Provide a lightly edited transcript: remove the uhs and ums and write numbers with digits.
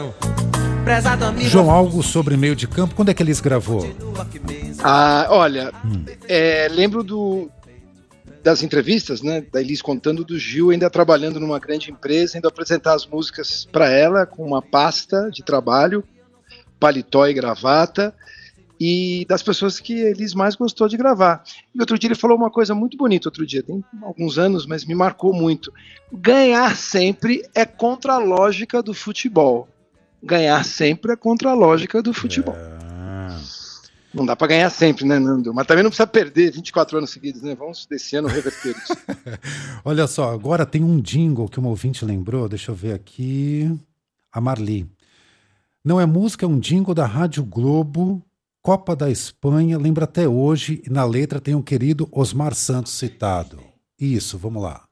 João, algo sobre meio de campo, quando é que eles gravou? Olha, lembro das entrevistas, né, da Elis contando do Gil ainda trabalhando numa grande empresa, indo apresentar as músicas para ela com uma pasta de trabalho, paletó e gravata, e das pessoas que Elis mais gostou de gravar. E outro dia ele falou uma coisa muito bonita, tem alguns anos, mas me marcou muito. Ganhar sempre é contra a lógica do futebol. Ganhar sempre é contra a lógica do futebol. Não dá para ganhar sempre, né, Nando? Mas também não precisa perder 24 anos seguidos, né? Vamos desse ano reverter isso. Olha só, agora tem um jingle que uma ouvinte lembrou, deixa eu ver aqui. A Marli. Não é música, é um jingle da Rádio Globo, Copa da Espanha, lembra até hoje, e na letra tem o querido Osmar Santos citado. Isso, vamos lá.